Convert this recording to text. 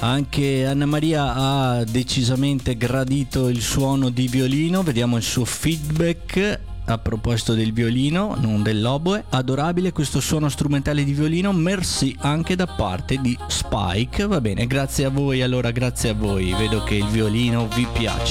Anche Anna Maria ha decisamente gradito il suono di violino, vediamo il suo feedback. A proposito del violino, non dell'oboe, adorabile questo suono strumentale di violino, merci anche da parte di Spike. Va bene, grazie a voi, allora grazie a voi, vedo che il violino vi piace.